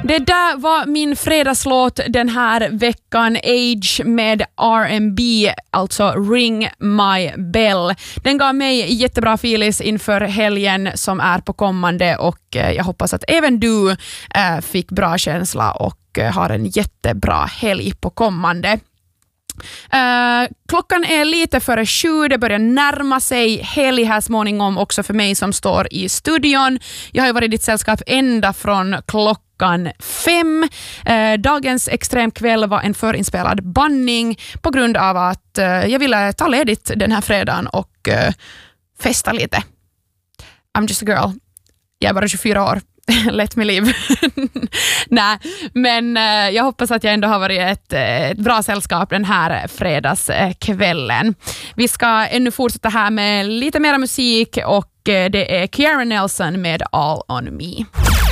Det där var min fredagslåt den här veckan, Age med R&B, alltså Ring My Bell. Den gav mig jättebra filis inför helgen som är på kommande och jag hoppas att även du fick bra känsla och har en jättebra helg på kommande. Klockan är lite före 7, det börjar närma sig helg här småningom också för mig som står i studion. Jag har ju varit i ditt sällskap ända från klockan 5. Dagens extremkväll var en förinspelad bandning på grund av att jag ville ta ledigt den här fredagen och festa lite. I'm just a girl. Jag är bara 24 år. Let me live. Nej, men jag hoppas att jag ändå har varit ett bra sällskap den här fredagskvällen. Vi ska ännu fortsätta här med lite mer musik och det är Kiara Nelson med All On Me.